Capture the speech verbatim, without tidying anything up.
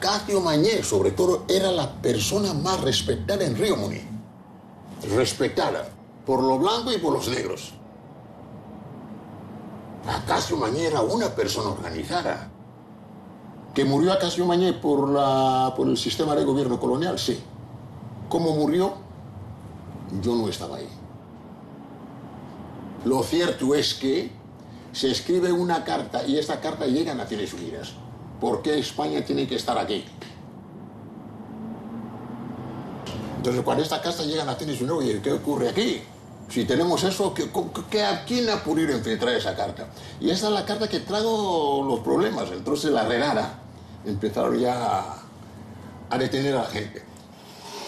Casio Mañé, sobre todo, era la persona más respetada en Río Muni. Respetada por lo blanco y por los negros. Casio Mañé era una persona organizada. ¿Que murió Casio Mañé por, la, por el sistema de gobierno colonial? Sí. ¿Cómo murió? Yo no estaba ahí. Lo cierto es que se escribe una carta y esta carta llega a Naciones Unidas. ¿Por qué España tiene que estar aquí? Entonces, cuando esta carta llega a Naciones Unidas, oye, ¿qué ocurre aquí? Si tenemos eso, ¿qué, qué, ¿a quién ha podido infiltrar esa carta? Y esa es la carta que trajo los problemas. Entonces, la redada empezaron ya a, a detener a la gente.